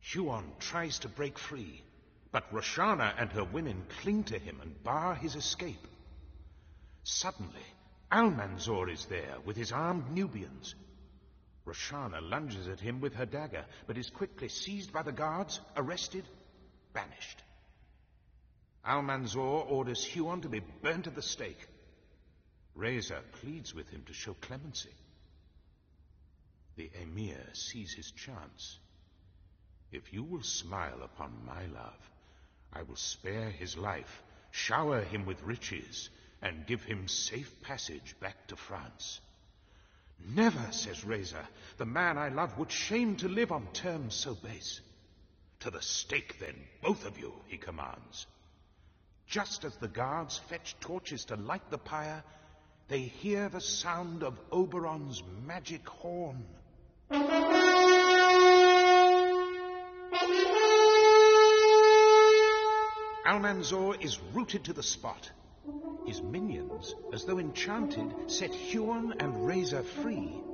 Huon tries to break free, but Roshana and her women cling to him and bar his escape. Suddenly, Almanzor is there with his armed Nubians. Roshana lunges at him with her dagger, but is quickly seized by the guards, arrested, banished. Almanzor orders Huon to be burnt at the stake. Reza pleads with him to show clemency. The Emir sees his chance. If you will smile upon my love, I will spare his life, shower him with riches, and give him safe passage back to France. Never, says Reza, the man I love would shame to live on terms so base. To the stake, then, both of you, he commands. Just as the guards fetch torches to light the pyre, they hear the sound of Oberon's magic horn. Almanzor is rooted to the spot. His minions, as though enchanted, set Huon and Reza free